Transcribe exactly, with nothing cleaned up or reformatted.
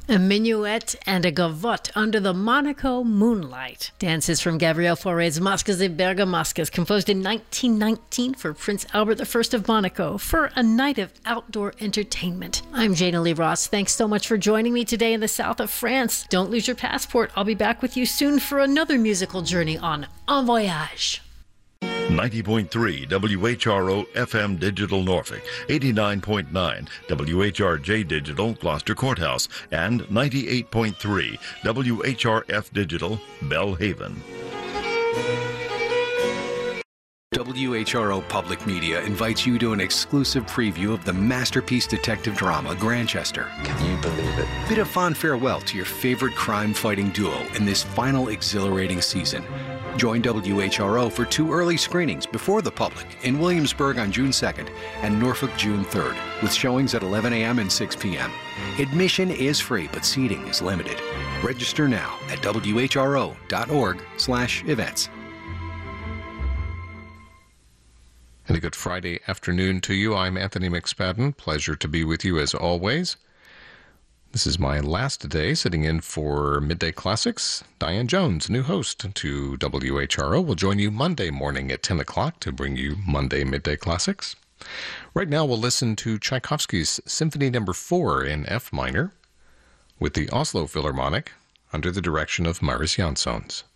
A minuet and a gavotte under the Monaco moonlight. Dances from Gabriel Fauré's Masques et Bergamasques, composed in nineteen nineteen for Prince Albert the First of Monaco, for a night of outdoor entertainment. I'm Jana Lee Ross. Thanks so much for joining me today in the south of France. Don't lose your passport. I'll be back with you soon for another musical journey on En Voyage. ninety point three W H R O F M Digital Norfolk, eighty-nine point nine W H R J Digital Gloucester Courthouse, and ninety-eight point three W H R F Digital Bellhaven. W H R O Public Media invites you to an exclusive preview of the masterpiece detective drama Grantchester. Can you believe it? Bid a fond farewell to your favorite crime-fighting duo in this final exhilarating season. Join W H R O for two early screenings before the public in Williamsburg on June second and Norfolk June third, with showings at eleven a.m. and six p.m. Admission is free, but seating is limited. Register now at W H R O dot org slash events. And a good Friday afternoon to you. I'm Anthony McSpadden. Pleasure to be with you as always. This is my last day sitting in for Midday Classics. Diane Jones, new host to W H R O, will join you Monday morning at ten o'clock to bring you Monday Midday Classics. Right now we'll listen to Tchaikovsky's Symphony Number four in F minor with the Oslo Philharmonic under the direction of Marius Jansons.